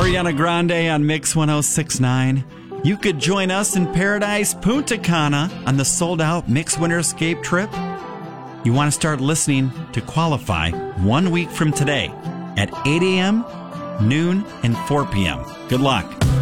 Ariana Grande on Mix 106.9. You could join us in Paradise, Punta Cana on the sold-out Mix Winter Escape trip. You want to start listening to qualify 1 week from today at 8 a.m., noon, and 4 p.m. Good luck.